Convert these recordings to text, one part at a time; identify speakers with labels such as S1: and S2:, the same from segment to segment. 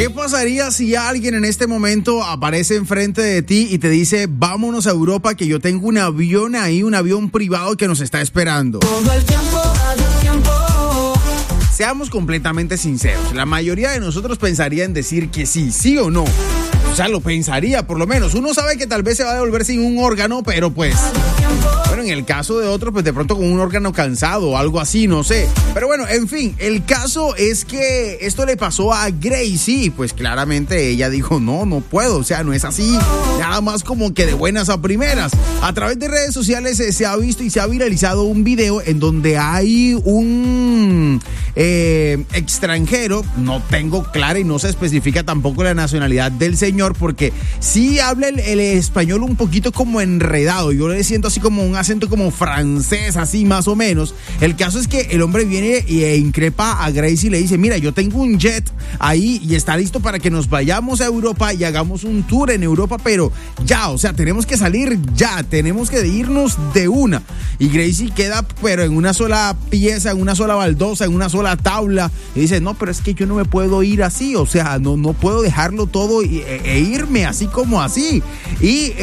S1: ¿Qué pasaría si alguien en este momento aparece enfrente de ti y te dice, vámonos a Europa, que yo tengo un avión ahí, un avión privado que nos está esperando?
S2: Todo el tiempo,
S1: Seamos completamente sinceros, la mayoría de nosotros pensaría en decir que sí o no. O sea, lo pensaría, por lo menos. Uno sabe que tal vez se va a devolver sin un órgano, pero pues... Bueno, en el caso de otros, pues de pronto con un órgano cansado o algo así, no sé. Pero bueno, en fin, el caso es que esto le pasó a Gracie. Pues claramente ella dijo, no puedo, o sea, no es así. Nada más como que de buenas a primeras. A través de redes sociales se ha visto y se ha viralizado un video en donde hay un extranjero. No tengo clara y no se especifica tampoco la nacionalidad del señor, porque sí habla el español un poquito como enredado. Yo le siento así como un acento como francés, así más o menos. El caso es que el hombre viene e increpa a Gracie y le dice, mira, yo tengo un jet ahí y está listo para que nos vayamos a Europa y hagamos un tour en Europa, pero ya, o sea, tenemos que salir ya, tenemos que irnos de una. Y Gracie queda pero en una sola pieza, en una sola baldosa, en una sola tabla, y dice, no, pero es que yo no me puedo ir así, o sea, no puedo dejarlo todo e irme así como así. Y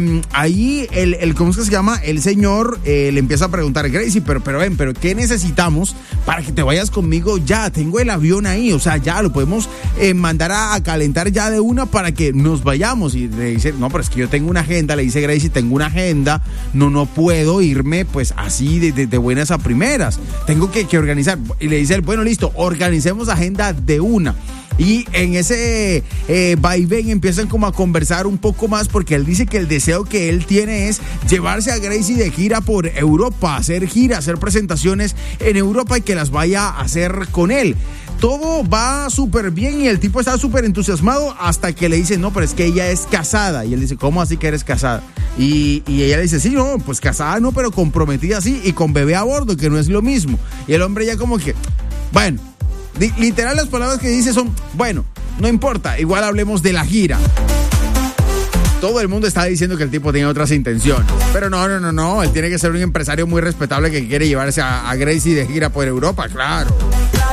S1: ahí ¿cómo es que se llama? El señor le empieza a preguntar, Gracie, pero ¿qué necesitamos para que te vayas conmigo ya? Tengo el avión ahí, o sea, ya lo podemos mandar a calentar ya de una para que nos vayamos. Y le dice, no, pero es que yo tengo una agenda, le dice Gracie, tengo una agenda, no puedo irme pues así de buenas a primeras, tengo que organizar. Y le dice él, bueno, listo, organicemos agenda de una. Y en ese vaivén empiezan como a conversar un poco más, porque él dice que el deseo que él tiene es llevarse a Gracie de gira por Europa, hacer presentaciones en Europa y que las vaya a hacer con él. Todo va súper bien y el tipo está súper entusiasmado hasta que le dice, no, pero es que ella es casada. Y él dice, ¿cómo así que eres casada? Y ella le dice, sí, no, pues casada no, pero comprometida sí, y con bebé a bordo, que no es lo mismo. Y el hombre ya como que, bueno... Literal, las palabras que dice son, bueno, no importa, igual hablemos de la gira. Todo el mundo está diciendo que el tipo tiene otras intenciones, pero no, él tiene que ser un empresario muy respetable que quiere llevarse a Gracie de gira por Europa, claro.